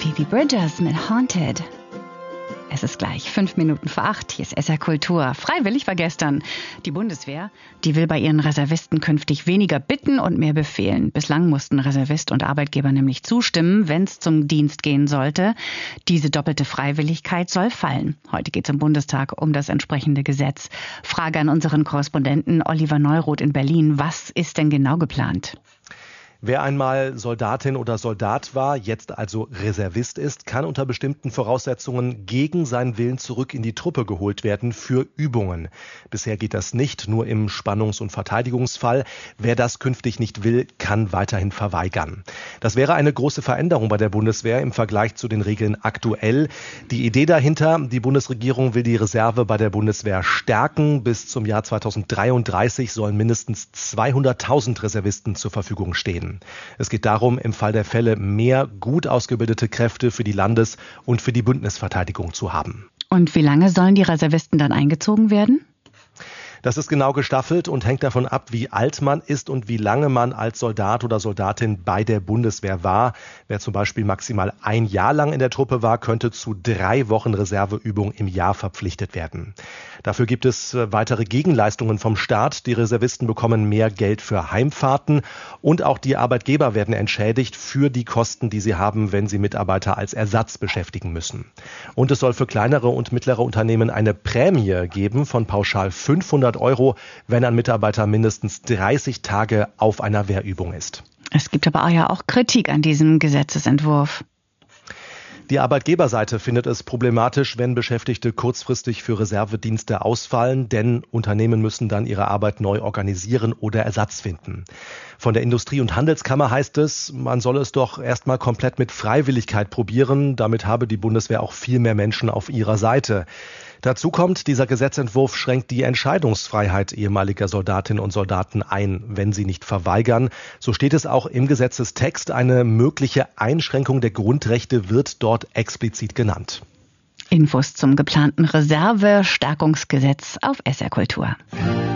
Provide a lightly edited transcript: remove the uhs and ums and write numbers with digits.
Phoebe Bridgers mit Haunted. Es ist gleich 7:05. Hier ist SR Kultur. Freiwillig war gestern. Die Bundeswehr, die will bei ihren Reservisten künftig weniger bitten und mehr befehlen. Bislang mussten Reservist und Arbeitgeber nämlich zustimmen, wenn es zum Dienst gehen sollte. Diese doppelte Freiwilligkeit soll fallen. Heute geht es im Bundestag um das entsprechende Gesetz. Frage an unseren Korrespondenten Oliver Neuroth in Berlin. Was ist denn genau geplant? Wer einmal Soldatin oder Soldat war, jetzt also Reservist ist, kann unter bestimmten Voraussetzungen gegen seinen Willen zurück in die Truppe geholt werden für Übungen. Bisher geht das nicht, nur im Spannungs- und Verteidigungsfall. Wer das künftig nicht will, kann weiterhin verweigern. Das wäre eine große Veränderung bei der Bundeswehr im Vergleich zu den Regeln aktuell. Die Idee dahinter, die Bundesregierung will die Reserve bei der Bundeswehr stärken. Bis zum Jahr 2033 sollen mindestens 200.000 Reservisten zur Verfügung stehen. Es geht darum, im Fall der Fälle mehr gut ausgebildete Kräfte für die Landes- und für die Bündnisverteidigung zu haben. Und wie lange sollen die Reservisten dann eingezogen werden? Das ist genau gestaffelt und hängt davon ab, wie alt man ist und wie lange man als Soldat oder Soldatin bei der Bundeswehr war. Wer zum Beispiel maximal 1 Jahr lang in der Truppe war, könnte zu 3 Wochen Reserveübung im Jahr verpflichtet werden. Dafür gibt es weitere Gegenleistungen vom Staat. Die Reservisten bekommen mehr Geld für Heimfahrten und auch die Arbeitgeber werden entschädigt für die Kosten, die sie haben, wenn sie Mitarbeiter als Ersatz beschäftigen müssen. Und es soll für kleinere und mittlere Unternehmen eine Prämie geben von pauschal 500 €, wenn ein Mitarbeiter mindestens 30 Tage auf einer Wehrübung ist. Es gibt aber auch Kritik an diesem Gesetzesentwurf. Die Arbeitgeberseite findet es problematisch, wenn Beschäftigte kurzfristig für Reservedienste ausfallen, denn Unternehmen müssen dann ihre Arbeit neu organisieren oder Ersatz finden. Von der Industrie- und Handelskammer heißt es, man solle es doch erstmal komplett mit Freiwilligkeit probieren. Damit habe die Bundeswehr auch viel mehr Menschen auf ihrer Seite. Dazu kommt, dieser Gesetzentwurf schränkt die Entscheidungsfreiheit ehemaliger Soldatinnen und Soldaten ein, wenn sie nicht verweigern. So steht es auch im Gesetzestext. Eine mögliche Einschränkung der Grundrechte wird dort explizit genannt. Infos zum geplanten Reserve-Stärkungsgesetz auf SR Kultur.